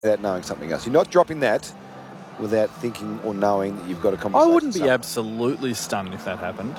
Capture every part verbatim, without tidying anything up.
without knowing something else. You're not dropping that without thinking or knowing that you've got a conversation. I wouldn't be absolutely stunned if that happened.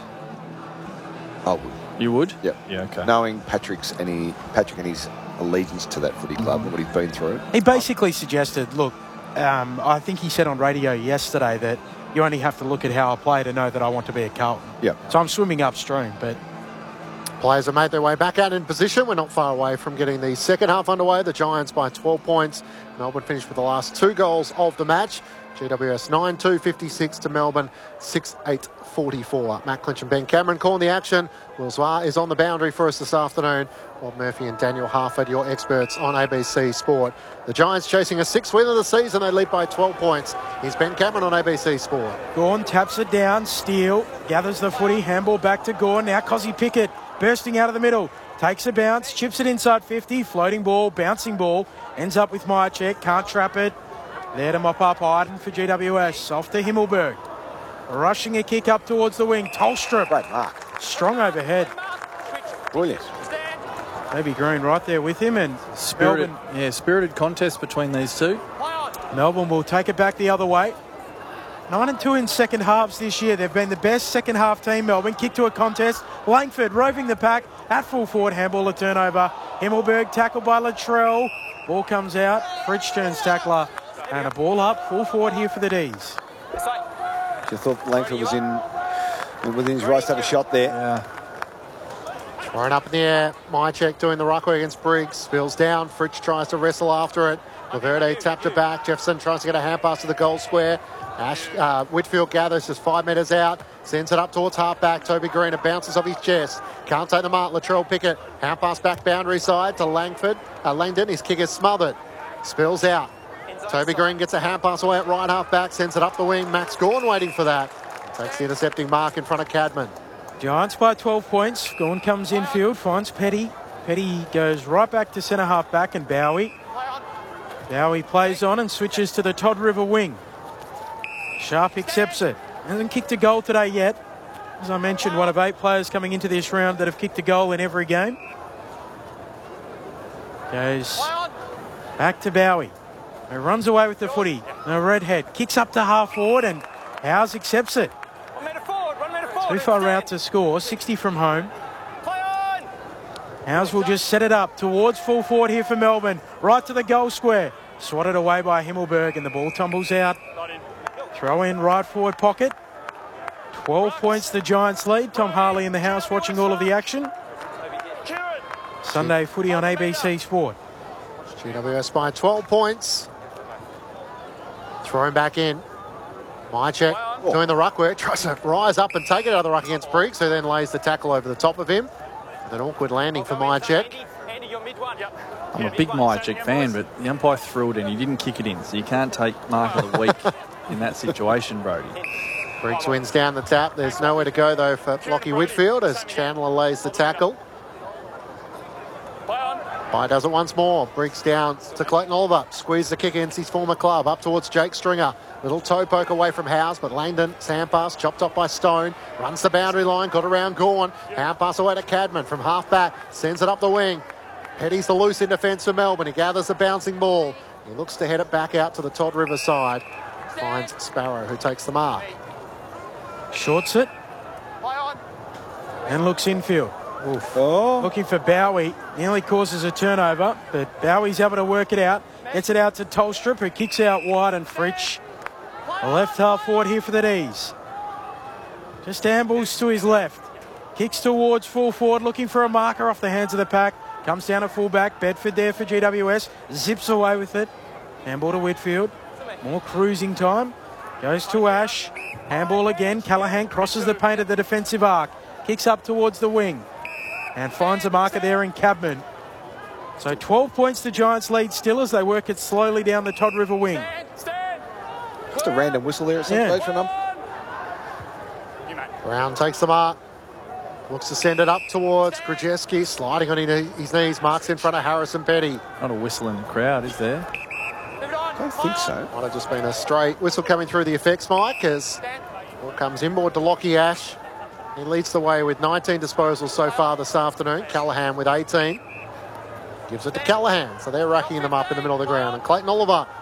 I would. You would? Yeah. Yeah, okay. Knowing Patrick's any Patrick and his allegiance to that footy club mm. and what he's been through. He basically suggested, look, um, I think he said on radio yesterday that you only have to look at how I play to know that I want to be at Carlton. Yeah. So I'm swimming upstream, but... Players have made their way back out in position. We're not far away from getting the second half underway. The Giants by twelve points. Melbourne finished with the last two goals of the match. G W S nine two fifty-six to Melbourne six eight forty-four. Matt Clinch and Ben Cameron calling the action. Will Zwar is on the boundary for us this afternoon. Rob Murphy and Daniel Harford, your experts on A B C Sport. The Giants chasing a sixth win of the season. They lead by twelve points. Here's Ben Cameron on A B C Sport. Gawn taps it down. Steele gathers the footy. Handball back to Gawn. Now Cozzy Pickett bursting out of the middle. Takes a bounce. Chips it inside fifty. Floating ball. Bouncing ball. Ends up with Myercheck. Can't trap it. There to mop up Iden for G W S. Off to Himmelberg. Rushing a kick up towards the wing. Tolstrup. Great mark. Strong overhead. Brilliant. Maybe Green right there with him. And Spirited, Melbourne, yeah, spirited contest between these two. Melbourne will take it back the other way. Nine and two in second halves this year. They've been the best second half team, Melbourne. Kick to a contest. Langford roving the pack at full forward. Handball a turnover. Himmelberg tackled by Latrell. Ball comes out. Fritsch turns tackler. And a ball up. Full forward here for the D's. Just thought Langford was in within his right to have a shot there. Yeah. Thrown up in the air. Myercheck doing the ruck against Briggs. Spills down. Fritsch tries to wrestle after it. Laverde tapped it back. Jefferson tries to get a hand pass to the goal square. Ash, uh, Whitfield gathers just five metres out. Sends it up towards half-back. Toby Green. It bounces off his chest. Can't take the mark. Latrell Pickett. Hand pass back boundary side to Langford. Uh, Langdon. His kick is smothered. Spills out. Toby Green gets a hand pass away at right half-back. Sends it up the wing. Max Gawn waiting for that. Takes the intercepting mark in front of Cadman. Giants by twelve points. Gawn comes infield. Finds Petty. Petty goes right back to centre half-back and Bowie. Bowie plays on and switches to the Todd River wing. Sharp accepts it. Hasn't kicked a goal today yet. As I mentioned, one of eight players coming into this round that have kicked a goal in every game. Goes back to Bowie. He runs away with the footy. No redhead. Kicks up to half forward and Howes accepts it. Too far out to score. sixty from home. Howes will just set it up towards full forward here for Melbourne. Right to the goal square. Swatted away by Himmelberg and the ball tumbles out. Throw in right forward pocket. twelve points the Giants lead. Tom Harley in the house watching all of the action. Sunday footy on A B C Sport. G W S by twelve points. Thrown back in. Myercheck oh. doing the ruck work. Tries to rise up and take it out of the ruck against Briggs, who then lays the tackle over the top of him. An awkward landing for Myercheck. I'm a big Myercheck fan, but the umpire threw it in. He didn't kick it in, so you can't take mark of the week in that situation, Brody. Briggs wins down the tap. There's nowhere to go, though, for Lockie Whitfield as Chandler lays the tackle. By does it once more. Briggs down to Clayton Oliver. Squeeze the kick against his former club. Up towards Jake Stringer. Little toe poke away from Howes, but Langdon, sand pass, chopped off by Stone. Runs the boundary line, got around Gawn. Hand pass away to Cadman from half back. Sends it up the wing. Petty's the loose in defence for Melbourne. He gathers the bouncing ball. He looks to head it back out to the Todd River side. Finds Sparrow, who takes the mark. Shorts it. And looks infield. Oof. Oh. Looking for Bowie. Nearly causes a turnover, but Bowie's able to work it out. Gets it out to Tolstrup, who kicks out wide, and Fritsch. The left half forward here for the D's. Just ambles to his left. Kicks towards full forward, looking for a marker off the hands of the pack. Comes down at full back. Bedford there for G W S. Zips away with it. Handball to Whitfield. More cruising time. Goes to Ash. Handball again. Callaghan crosses the paint of the defensive arc. Kicks up towards the wing. And finds a marker there in Cadman. So twelve points the Giants lead still as they work it slowly down the Todd River wing. Just a random whistle there at some Yeah. stage for them. Brown takes the mark. Looks to send it up towards Krajewski. Sliding on his knees. Marks in front of Harrison Petty. Not a whistle in the crowd, is there? I don't think so. Might have just been a straight whistle coming through the effects mic as ball comes inboard to Lockie Ash. He leads the way with nineteen disposals so far this afternoon. Callaghan with eighteen. Gives it to Callaghan. So they're racking them up in the middle of the ground. And Clayton Oliver